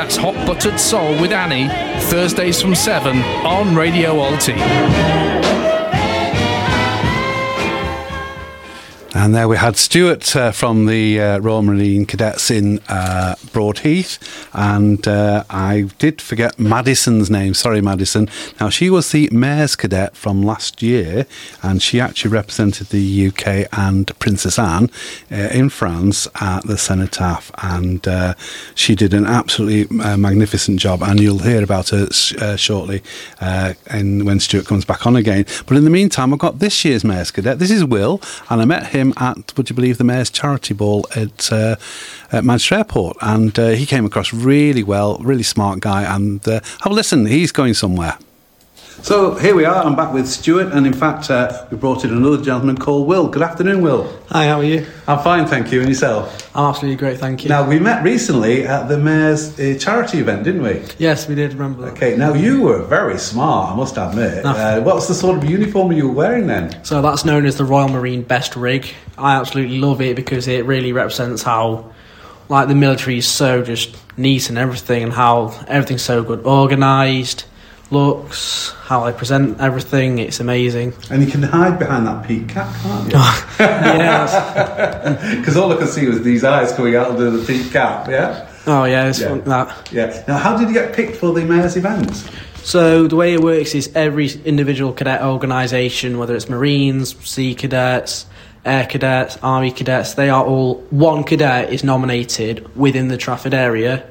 That's Hot Buttered Soul with Annie, Thursdays from 7 on Radio Alti. And there we had Stuart from the Royal Marine Cadets in Broadheath. And I did forget Madison's name. Sorry, Madison. Now, she was the Mayor's Cadet from last year, and she actually represented the UK and Princess Anne in France at the Cenotaph. And she did an absolutely magnificent job, and you'll hear about her shortly when Stuart comes back on again. But in the meantime, I've got this year's Mayor's Cadet. This is Will, and I met him at, would you believe, the Mayor's Charity Ball at Manchester Airport, and he came across really well, really smart guy, and have a listen, he's going somewhere. So here we are, I'm back with Stuart, and in fact we brought in another gentleman called Will. Good afternoon, Will. Hi, how are you? I'm fine, thank you, and yourself? I'm absolutely great, thank you. Now, we met recently at the Mayor's charity event, didn't we? Yes, we did, remember that. Okay, now you were very smart, I must admit. What's the sort of uniform you were wearing then? So that's known as the Royal Marine Best Rig. I absolutely love it because it really represents how, like, the military is so just neat and everything, and how everything's so good organised, looks, how they present everything. It's amazing. And you can hide behind that peak cap, can't you? Yes. Because all I could see was these eyes coming out under the peak cap, yeah? Oh, yeah, it's fun, that. Yeah. Now, how did you get picked for the Mayor's event? So the way it works is every individual cadet organisation, whether it's Marines, Sea Cadets, Air Cadets, Army Cadets, they are all, one cadet is nominated within the Trafford area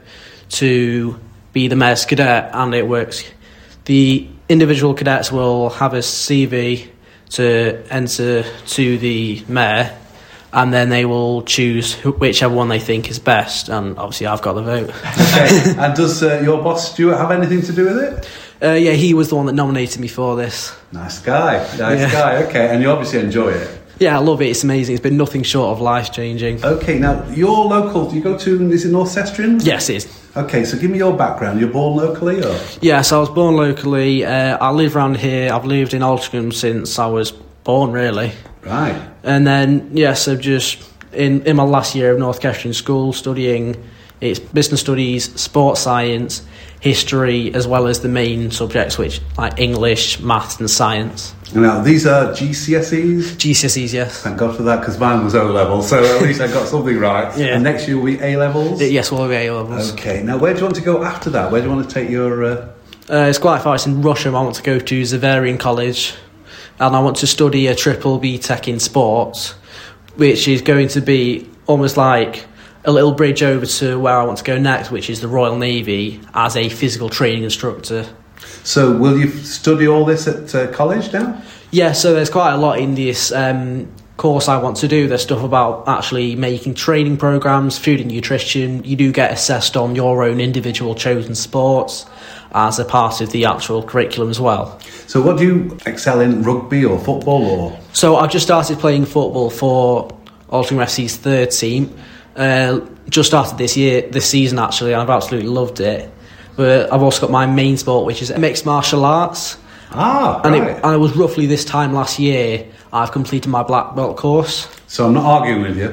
to be the Mayor's Cadet, and it works. The individual cadets will have a CV to enter to the Mayor, and then they will choose whichever one they think is best, and obviously I've got the vote. Okay. And does your boss Stuart have anything to do with it? Yeah, he was the one that nominated me for this. Nice guy, okay, and you obviously enjoy it. Yeah, I love it, it's amazing, it's been nothing short of life-changing. Okay, now, you're local, do you go to, is it North Cestrian? Yes, it is. Okay, so give me your background, you're born locally, or? Yes, I was born locally, I live around here, I've lived in Altrincham since I was born, really. Right. And then, yes, I've just, in my last year of North Kestrel School, studying it's business studies, sports science, history, as well as the main subjects, which like English, maths and science. Now, these are GCSEs? GCSEs, yes. Thank God for that, because mine was O-level, so at least I got something right. Yeah. And next year will be A-levels? Yes, we'll be A-levels. Okay, now where do you want to go after that? Where do you want to take your... It's quite far, it's in Russia. I want to go to Zaverian College, and I want to study a triple BTEC in sports, which is going to be almost like a little bridge over to where I want to go next, which is the Royal Navy as a physical training instructor. So will you study all this at college now? Yeah, so there's quite a lot in this course I want to do. There's stuff about actually making training programs, food and nutrition. You do get assessed on your own individual chosen sports as a part of the actual curriculum as well. So what do you excel in, rugby or football or? So I've just started playing football for Altrincham FC's third team. Just started this season actually, and I've absolutely loved it. But I've also got my main sport, which is mixed martial arts. Ah, and right. And it was roughly this time last year I've completed my black belt course. So I'm not arguing with you.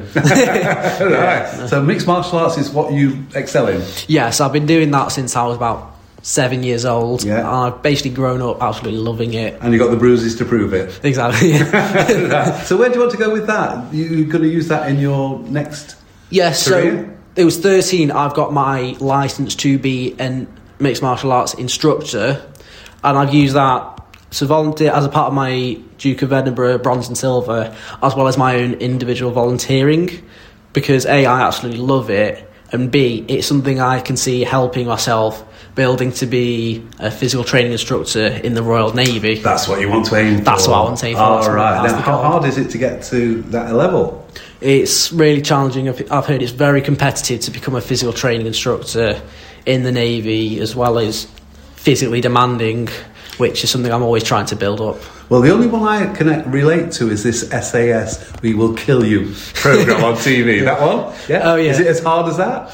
Right. So mixed martial arts is what you excel in? Yes, I've been doing that since I was about 7 years old. Yeah. And I've basically grown up absolutely loving it. And you got the bruises to prove it? Exactly. Right. So where do you want to go with that? You're going to use that in your next Yes, career? so it was 13, I've got my licence to be a mixed martial arts instructor, and I've used that to volunteer as a part of my Duke of Edinburgh bronze and silver, as well as my own individual volunteering, because A, I absolutely love it, and B, it's something I can see helping myself building to be a physical training instructor in the Royal Navy. That's what you want to aim for? That's what I want to aim for. Oh, right. Now, how hard is it to get to that level? It's really challenging. I've heard it's very competitive to become a physical training instructor in the Navy, as well as physically demanding, which is something I'm always trying to build up. Well, the only one I can relate to is this SAS, We Will Kill You programme on TV. That one? Yeah. Oh, yeah. Is it as hard as that?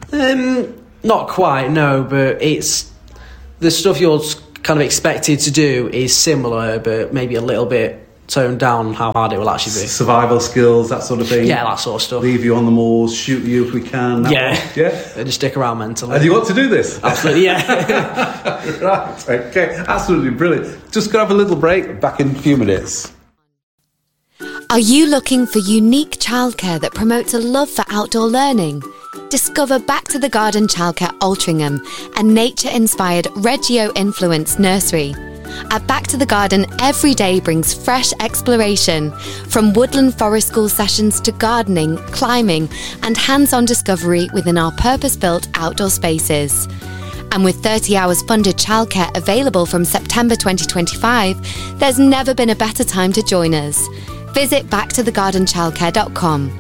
Not quite, no, but it's the stuff you're kind of expected to do is similar, but maybe a little bit tone down how hard it will actually be. Survival skills, that sort of thing. Yeah, that sort of stuff. Leave you on the moors, shoot you if we can. Yeah. And just stick around mentally. And you want to do this? Absolutely, yeah. Right, okay. Absolutely brilliant. Just going to have a little break. Back in a few minutes. Are you looking for unique childcare that promotes a love for outdoor learning? Discover Back to the Garden Childcare Altrincham, a nature-inspired Reggio-influenced nursery. At Back to the Garden, every day brings fresh exploration, from woodland forest school sessions to gardening, climbing, and hands-on discovery within our purpose-built outdoor spaces. And with 30 hours funded childcare available from September 2025, there's never been a better time to join us. Visit backtothegardenchildcare.com.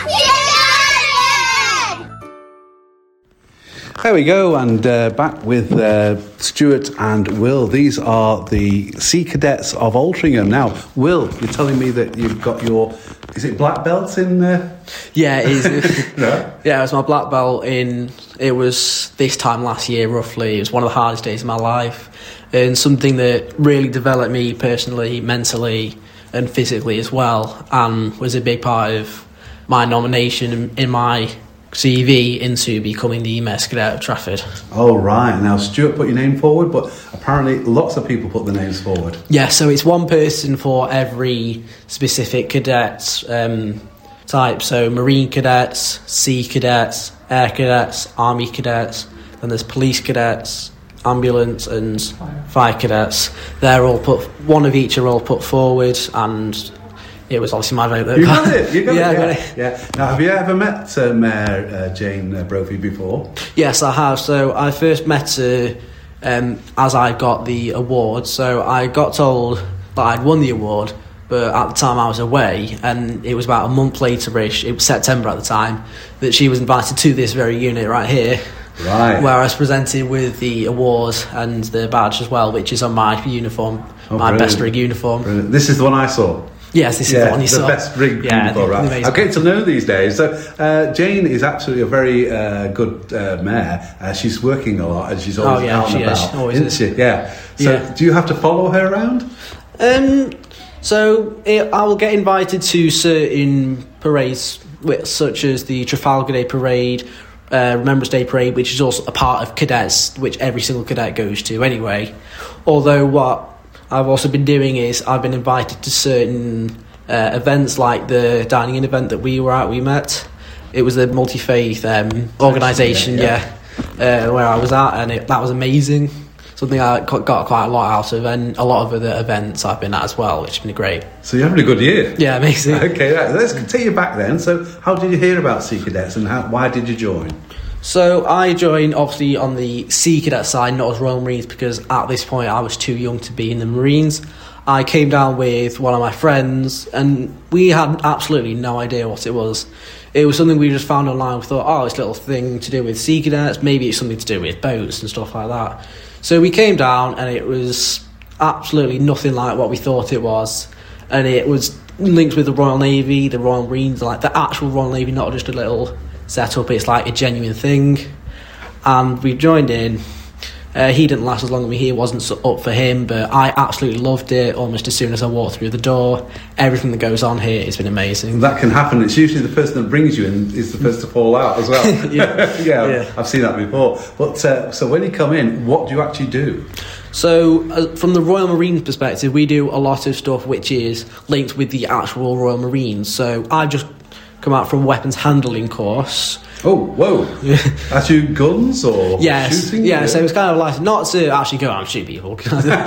There we go, and back with Stuart and Will. These are the Sea Cadets of Altrincham. Now, Will, you're telling me that you've got your... Is it black belt in... Yeah, it is. No? Yeah, it was my black belt in... It was this time last year, roughly. It was one of the hardest days of my life. And something that really developed me personally, mentally, and physically as well. And was a big part of my nomination in my CV into becoming the Mess Cadet of Trafford. Oh, right. Now, Stuart put your name forward, but apparently lots of people put their names forward. Yeah, so it's one person for every specific cadet type. So Marine Cadets, Sea Cadets, Air Cadets, Army Cadets, then there's Police Cadets, Ambulance and Fire Cadets. They're all one of each are all put forward, and it was obviously my vote. You got it. You got yeah, it. I got it. Yeah. Now, have you ever met Mayor Jane Brophy before? Yes, I have. So I first met her as I got the award. So I got told that I'd won the award, but at the time I was away, and it was about a month later-ish, it was September at the time, that she was invited to this very unit right here. Right. Where I was presented with the award and the badge as well, which is on my uniform, my best rig uniform. Brilliant. This is the one I saw. Yes, this is the one you saw. The best rig uniform, right? I'm getting to know these days. So Jane is absolutely a very good mayor. She's working a lot, and she's always out and about, isn't she? Yeah. So do you have to follow her around? I will get invited to certain parades, such as the Trafalgar Day Parade, Remembrance Day Parade, which is also a part of cadets, which every single cadet goes to anyway. Although what I've also been doing is I've been invited to certain events, like the dining in event that we were at, we met. It was a multi-faith organisation, where I was at, and that was amazing. Something I got quite a lot out of, and a lot of other events I've been at as well, which has been great. So you're having a good year. Yeah, amazing. Okay, let's take you back then. So how did you hear about Sea Cadets, and why did you join? So I joined obviously on the Sea Cadet side, not as Royal Marines, because at this point I was too young to be in the Marines. I came down with one of my friends, and we had absolutely no idea what it was. It was something we just found online. We thought, this little thing to do with Sea Cadets, maybe it's something to do with boats and stuff like that. So we came down, and it was absolutely nothing like what we thought it was. And it was linked with the Royal Navy, the Royal Marines, like the actual Royal Navy, not just a little setup. It's like a genuine thing. And we joined in. He didn't last as long as me. He wasn't up for him, but I absolutely loved it. Almost as soon as I walked through the door, everything that goes on here has been amazing. That can happen. It's usually the person that brings you in is the first to fall out as well. yeah, I've seen that before. But so when you come in, what do you actually do? So from the Royal Marines perspective, we do a lot of stuff which is linked with the actual Royal Marines. So I've just come out from a weapons handling course. Oh, whoa. That's you guns or shooting? Yeah, so it's kind of like, not to actually go out and shoot people.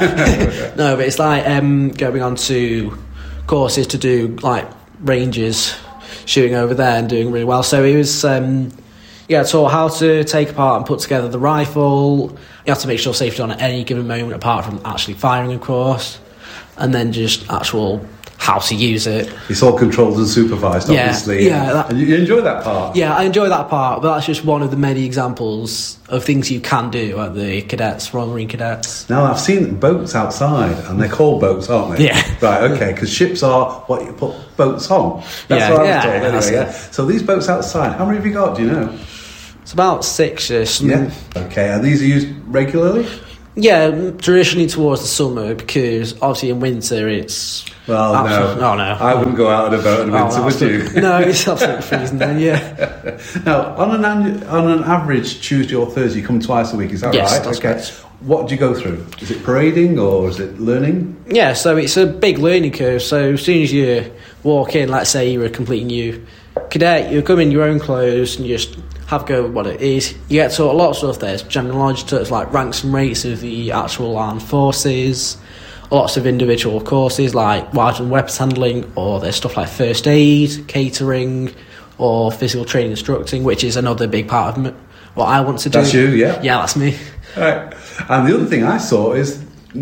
No, but it's like going on to courses to do like ranges, shooting over there and doing really well. So it was, taught how to take apart and put together the rifle. You have to make sure safety on at any given moment, apart from actually firing, of course. And then just actual how to use it. It's all controlled and supervised, obviously. And you enjoy that part? Yeah, I enjoy that part, but that's just one of the many examples of things you can do at the cadets, Royal Marine Cadets. Now, I've seen boats outside, and they're called boats, aren't they? Yeah. Right, okay, because ships are what you put boats on. That's what I was told, anyway. So these boats outside, how many have you got, do you know? It's about 6-ish. Yeah. Okay, and these are used regularly? Yeah, traditionally towards the summer, because obviously in winter it's... Well, no. Oh, no. I wouldn't go out on a boat in winter, would you? No, it's absolutely freezing then, yeah. Now, on an average Tuesday or Thursday, you come twice a week, is that yes, right? That's correct. What do you go through? Is it parading or is it learning? Yeah, so it's a big learning curve. So as soon as you walk in, let's say you're a completely new cadet, you come in your own clothes and you just have a go at what it is. You get taught a lot of stuff. There's general knowledge to it, like ranks and rates of the actual armed forces, lots of individual courses like wild and weapons handling, or there's stuff like first aid, catering, or physical training instructing, which is another big part of what I want to do. That's you, yeah? Yeah, that's me. Right. And the other thing I saw is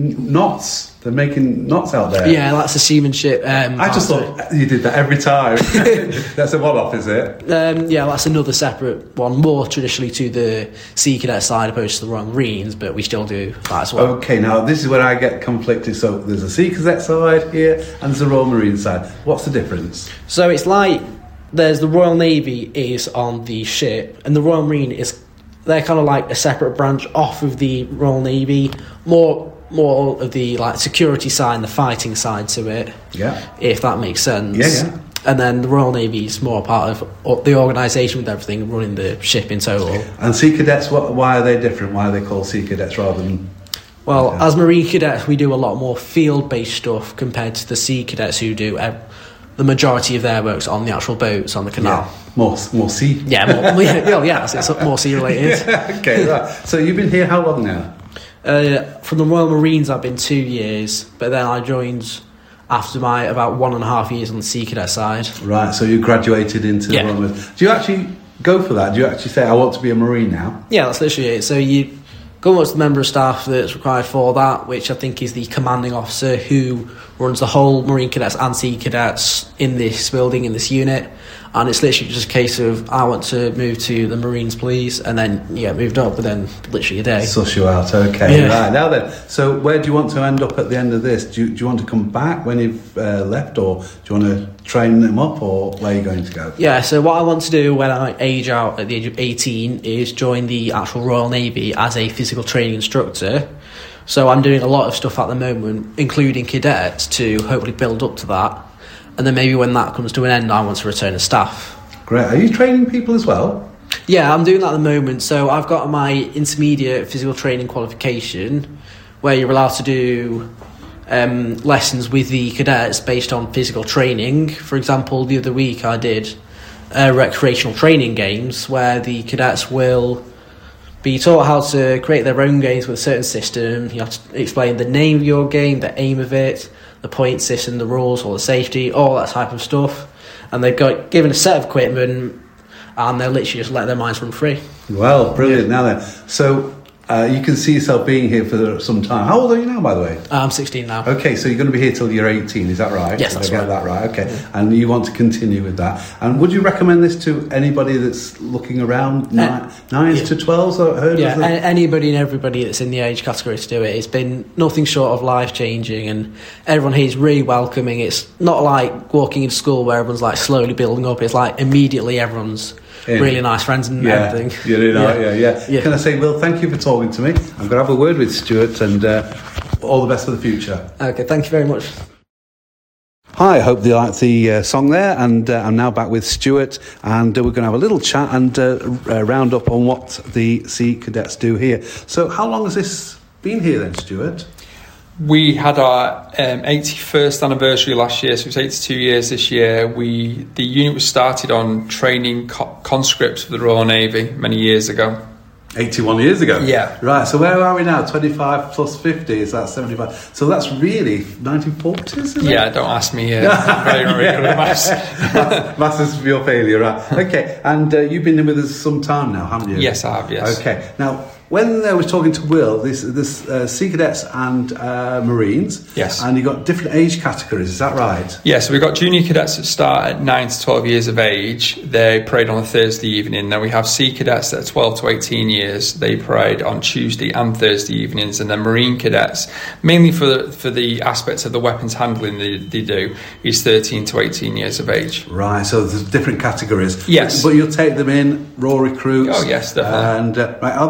knots. They're making knots out there. Yeah, that's a seamanship. I just thought you did that every time. That's a one-off, is it? Yeah, that's another separate one, more traditionally to the Sea Cadet side opposed to the Royal Marines, but we still do that as well. Okay, now this is where I get conflicted. So there's a Sea Cadet side here and there's a Royal Marine side. What's the difference? So it's like there's the Royal Navy is on the ship, and the Royal Marine is... They're kind of like a separate branch off of the Royal Navy, more of the like security side and the fighting side to it. Yeah. If that makes sense. Yeah. And then the Royal Navy is more part of the organisation with everything, running the ship in total. And Sea Cadets, why are they different? Why are they called Sea Cadets rather than... Well, as Marine Cadets, we do a lot more field-based stuff compared to the Sea Cadets who do the majority of their work's on the actual boats, on the canal. Yeah. More sea. Yeah, it's more sea related. Yeah, okay, right. So you've been here how long now? From the Royal Marines, I've been 2 years, but then I joined after my about 1.5 years on the Sea Cadet side. Right, so you graduated into the Royal Marines. Do you actually go for that? Do you actually say, I want to be a Marine now? Yeah, that's literally it. So you go up to the member of staff that's required for that, which I think is the commanding officer who runs the whole Marine Cadets and Sea Cadets in this building, in this unit. And it's literally just a case of, I want to move to the Marines, please. And then you get moved up within literally a day. Suss you out, okay. Yeah. Right, now then, so where do you want to end up at the end of this? Do you want to come back when you've left, or do you want to train them up, or where are you going to go? Yeah, so what I want to do when I age out at the age of 18 is join the actual Royal Navy as a physical training instructor. So I'm doing a lot of stuff at the moment, including cadets, to hopefully build up to that. And then maybe when that comes to an end, I want to return as staff. Great. Are you training people as well? Yeah, I'm doing that at the moment. So I've got my intermediate physical training qualification, where you're allowed to do lessons with the cadets based on physical training. For example, the other week I did recreational training games, where the cadets will be taught how to create their own games with a certain system. You have to explain the name of your game, the aim of it, the point system, the rules, all the safety, all that type of stuff. And they've got given a set of equipment, and they'll literally just let their minds run free. Well, brilliant. Now then, so you can see yourself being here for some time. How old are you now, by the way? I'm 16 now. Okay, so you're going to be here till you're 18, is that right? Yes, that's right. right. That right, okay. Yeah. And you want to continue with that. And would you recommend this to anybody that's looking around, 9s to 12s? Heard of anybody and everybody that's in the age category to do it. It's been nothing short of life-changing, and everyone here is really welcoming. It's not like walking into school where everyone's like slowly building up. It's like immediately everyone's really nice friends and everything. Yeah. Can I say, Will, thank you for talking to me. I'm going to have a word with Stuart, and all the best for the future. Okay, thank you very much. Hi, I hope you liked the song there, and I'm now back with Stuart, and we're going to have a little chat and round up on what the Sea Cadets do here. So how long has this been here then, Stuart? We had our 81st anniversary last year, so it's 82 years this year. The unit was started on training conscripts for the Royal Navy many years ago. 81 years ago? Yeah. Right, so where are we now? 25 plus 50, is that 75? So that's really 1940s, isn't it? Yeah, don't ask me. Very good at maths. Maths is your failure, right. Okay, and you've been with us some time now, haven't you? Yes, I have, yes. Okay, now, when I was talking to Will, this Sea Cadets and Marines, yes, and you've got different age categories, is that right? Yeah, so we've got junior cadets that start at 9 to 12 years of age. They parade on a Thursday evening. Then we have Sea Cadets that are 12 to 18 years. They parade on Tuesday and Thursday evenings. And then Marine Cadets, mainly for the aspects of the weapons handling they do, is 13 to 18 years of age. Right, so there's different categories. Yes. But you'll take them in, raw recruits. Oh, yes, definitely. And right, are there substitutes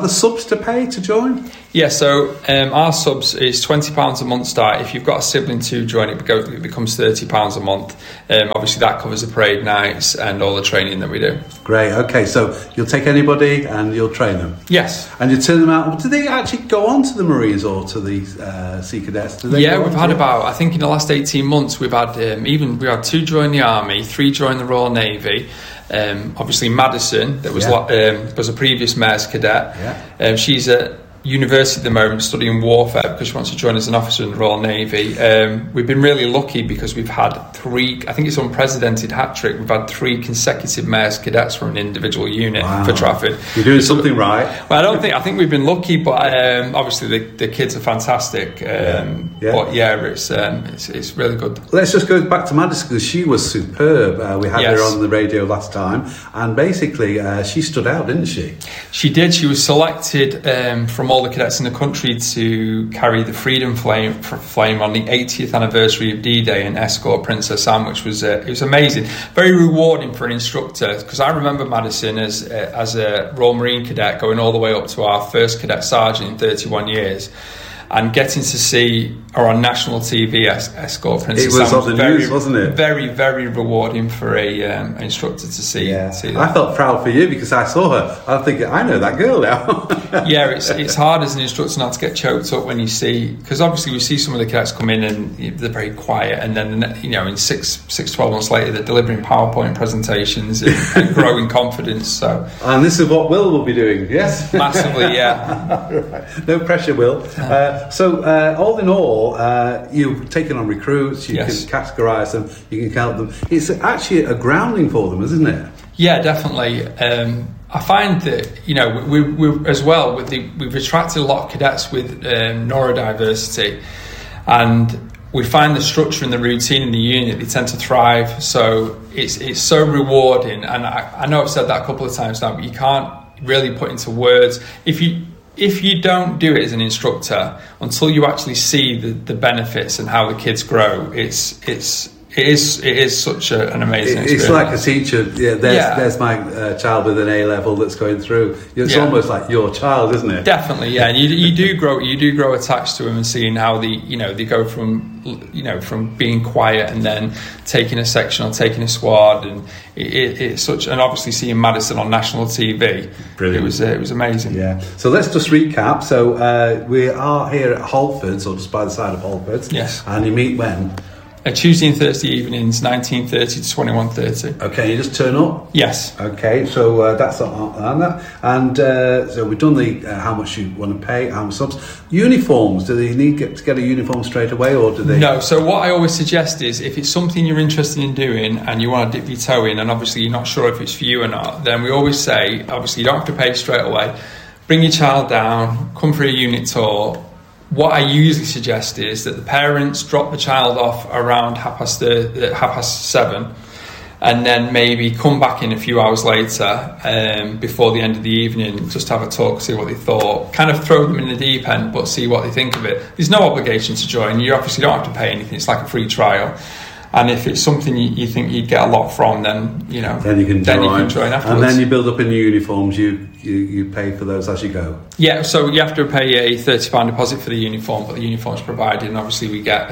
much to pay to join? Yeah, so our subs is £20 a month start. If you've got a sibling to join, it becomes £30 a month. Obviously, that covers the parade nights and all the training that we do. Great. Okay, so you'll take anybody and you'll train them. Yes. And you turn them out. Do they actually go on to the Marines or to the Sea Cadets? Yeah, we've had about, I think in the last 18 months, we've had we had 2 join the Army, 3 join the Royal Navy. Obviously, Madison, that was a previous Mayor's cadet. Yeah. She's at university at the moment studying warfare because she wants to join as an officer in the Royal Navy. We've been really lucky because we've had 3, I think it's unprecedented hat trick, we've had 3 consecutive Mayor's cadets from an individual unit for Trafford. You're doing something right. Well, I think we've been lucky, but obviously the kids are fantastic. But yeah, it's really good. Let's just go back to Madison because she was superb. We had her on the radio last time, and basically she stood out, didn't she? She did. She was selected from all the cadets in the country to carry the Freedom Flame on the 80th anniversary of D-Day and escort Princess Anne, which was it was amazing, very rewarding for an instructor, because I remember Madison as a Royal Marine cadet going all the way up to our first cadet sergeant in 31 years. And getting to see her on national TV escort Princess Anne. It was on the news, wasn't it? Very, very rewarding for an instructor to see. Yeah. See that. I felt proud for you because I saw her. I think I know that girl now. Yeah, it's hard as an instructor not to get choked up when you see, because obviously we see some of the cadets come in and they're very quiet, and then in 12 months later they're delivering PowerPoint presentations and growing confidence. So. And this is what Will will be doing. Yes. Massively, yeah. Right. No pressure, Will. So all in all, you've taken on recruits, you can categorise them, you can count them. It's actually a grounding for them, isn't it? Yeah, definitely. I find that we as well we've attracted a lot of cadets with neurodiversity, and we find the structure and the routine in the unit, they tend to thrive. So it's so rewarding, and I know I've said that a couple of times now, but you can't really put into words if you don't do it as an instructor until you actually see the benefits and how the kids grow. It is such an amazing experience. It's like a teacher. There's my child with an A level that's going through. It's almost like your child, isn't it? Definitely, yeah. And you do grow attached to them and seeing how they go from being quiet and then taking a section or taking a squad, and it's such. And obviously seeing Madison on national TV, brilliant. It was amazing. Yeah. So let's just recap. So we are here at Halfords, or just by the side of Halfords. Yes. And you meet when? Tuesday and Thursday evenings, 19:30 to 21:30. Okay, you just turn up? Yes. Okay, so that's on that. And so we've done the how much you want to pay, how much subs. Uniforms, do they need to get a uniform straight away, or do they? No, so what I always suggest is if it's something you're interested in doing and you want to dip your toe in, and obviously you're not sure if it's for you or not, then we always say, obviously you don't have to pay straight away. Bring your child down, come for a unit tour. What I usually suggest is that the parents drop the child off around 7:30, and then maybe come back in a few hours later before the end of the evening, just have a talk, see what they thought, kind of throw them in the deep end, but see what they think of it. There's no obligation to join. You obviously don't have to pay anything. It's like a free trial. And if it's something you think you'd get a lot from, then you can join afterwards. And then you build up in the uniforms. You pay for those as you go. Yeah, so you have to pay a £30 deposit for the uniform, but the uniform's provided, and obviously we get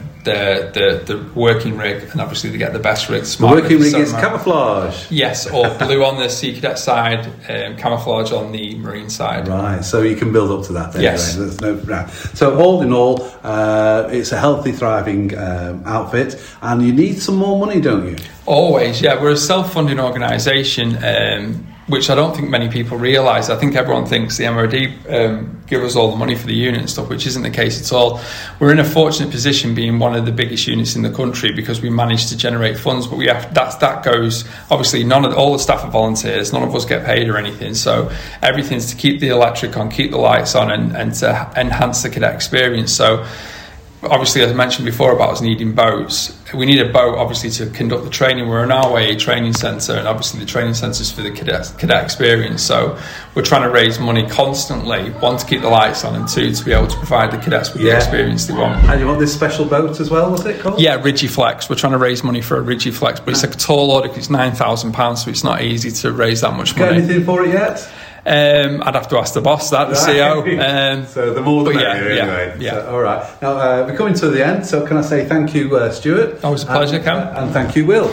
the working rig, and obviously they get the best rig. The working rig is camouflage. Yes, or blue on the Sea Cadet side, camouflage on the Marine side. Right, so you can build up to that. Yes. So all in all, it's a healthy, thriving outfit, and you need some more money, don't you? Always, yeah. We're a self-funding organisation, which I don't think many people realise. I think everyone thinks the MOD give us all the money for the unit and stuff, which isn't the case at all. We're in a fortunate position being one of the biggest units in the country because we managed to generate funds, but that goes, obviously all the staff are volunteers, none of us get paid or anything, so everything's to keep the electric on, keep the lights on, and to enhance the cadet experience. So obviously, as I mentioned before about us needing boats, we need a boat obviously to conduct the training. We're in our way a training centre, and obviously the training centre's for the cadet experience. So we're trying to raise money constantly, one, to keep the lights on, and two, to be able to provide the cadets with the experience they want. And you want this special boat as well, what's it called? Yeah, Rigiflex. We're trying to raise money for a Rigiflex, but it's a tall order because it's £9,000, so it's not easy to raise that much money. Got anything for it yet? I'd have to ask the boss that, the CO. So the more the merrier, anyway. Yeah. So, all right. Now, we're coming to the end, so can I say thank you, Stuart? Always a pleasure, Cam. And thank you, Will.